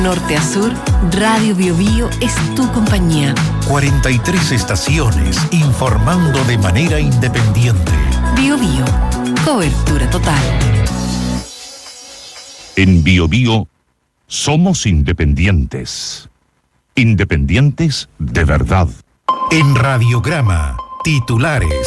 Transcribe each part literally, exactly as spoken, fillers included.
Norte a sur, Radio Biobío es tu compañía. cuarenta y tres estaciones informando de manera independiente. Biobío, cobertura total. En Biobío somos independientes. Independientes de verdad. En Radiograma, titulares.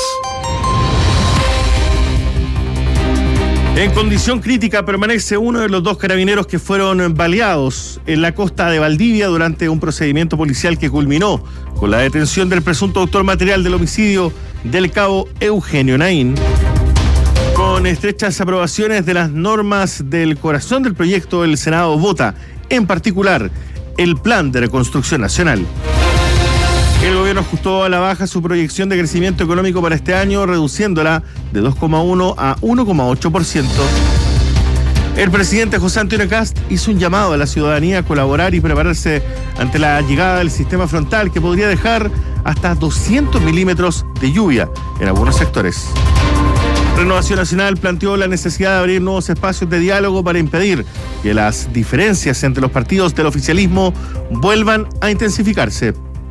En condición crítica permanece uno de los dos carabineros que fueron baleados en la costa de Valdivia durante un procedimiento policial que culminó con la detención del presunto autor material del homicidio del cabo Eugenio Naín. Con estrechas aprobaciones de las normas del corazón del proyecto, el Senado vota, en particular, el Plan de Reconstrucción Nacional. El gobierno ajustó a la baja su proyección de crecimiento económico para este año, reduciéndola de dos coma uno a uno coma ocho por ciento. El presidente José Antonio Kast hizo un llamado a la ciudadanía a colaborar y prepararse ante la llegada del sistema frontal que podría dejar hasta doscientos milímetros de lluvia en algunos sectores. Renovación Nacional planteó la necesidad de abrir nuevos espacios de diálogo para impedir que las diferencias entre los partidos del oficialismo vuelvan a intensificarse.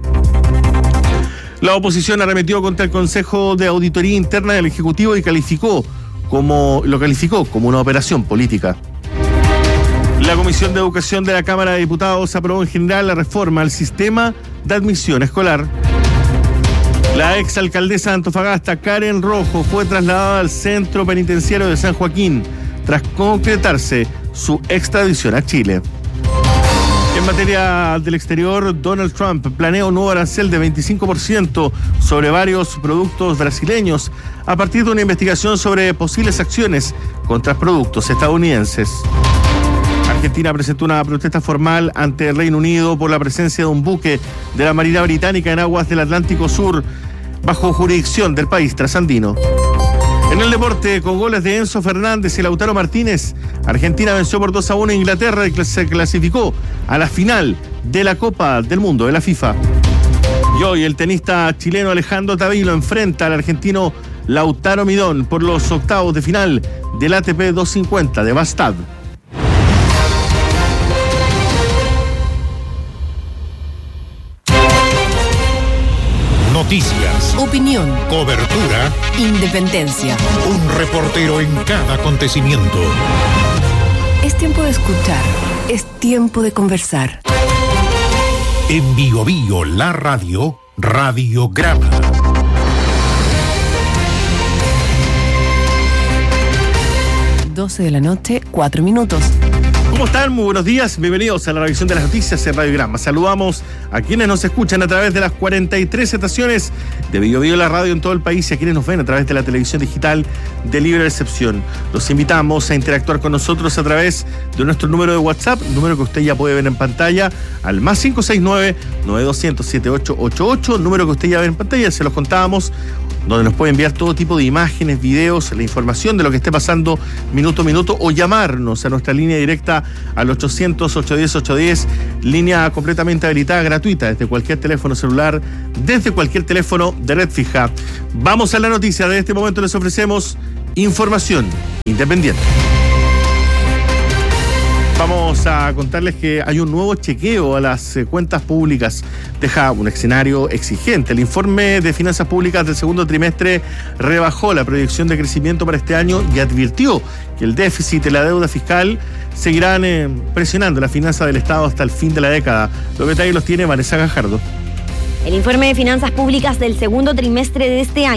La oposición arremetió contra el Consejo de Auditoría Interna del Ejecutivo y calificó como, lo calificó como una operación política. La Comisión de Educación de la Cámara de Diputados aprobó en general la reforma al sistema de admisión escolar. La exalcaldesa de Antofagasta, Karen Rojo, fue trasladada al Centro Penitenciario de San Joaquín tras concretarse su extradición a Chile. En materia del exterior, Donald Trump planea un nuevo arancel de veinticinco por ciento sobre varios productos brasileños a partir de una investigación sobre posibles acciones contra productos estadounidenses. Argentina presentó una protesta formal ante el Reino Unido por la presencia de un buque de la Marina Británica en aguas del Atlántico Sur bajo jurisdicción del país trasandino. En el deporte, con goles de Enzo Fernández y Lautaro Martínez, Argentina venció por dos a uno a Inglaterra y se clasificó a la final de la Copa del Mundo de la FIFA. Y hoy el tenista chileno Alejandro Tavilo enfrenta al argentino Lautaro Midón por los octavos de final del A T P doscientos cincuenta de Bastad. Noticias, Opinión, cobertura, independencia. un reportero en cada acontecimiento. Es tiempo de escuchar, es tiempo de conversar. En Biobío, la radio, Radiograma. doce de la noche, cuatro minutos. ¿Cómo están? Muy buenos días, bienvenidos a la revisión de las noticias en Radiograma. Saludamos a quienes nos escuchan a través de las cuarenta y tres estaciones de Biobío la radio en todo el país y a quienes nos ven a través de la televisión digital de libre recepción. Los invitamos a interactuar con nosotros a través de nuestro número de WhatsApp, número que usted ya puede ver en pantalla, al más cinco seis nueve, nueve dos cero cero, siete ocho ocho ocho, número que usted ya ve en pantalla, se los contábamos, donde nos puede enviar todo tipo de imágenes, videos, la información de lo que esté pasando minuto a minuto o llamarnos a nuestra línea directa al ochocientos, ochocientos diez, ochocientos diez, línea completamente habilitada, gratuita, desde cualquier teléfono celular, desde cualquier teléfono de red fija. Vamos a la noticia. De este momento les ofrecemos información independiente. Vamos a contarles que hay un nuevo chequeo a las eh, cuentas públicas. Deja un escenario exigente. El informe de finanzas públicas del segundo trimestre rebajó la proyección de crecimiento para este año y advirtió que el déficit y la deuda fiscal seguirán eh, presionando la finanza del Estado hasta el fin de la década. Los detalles los tiene Vanessa Gajardo. El informe de finanzas públicas del segundo trimestre de este año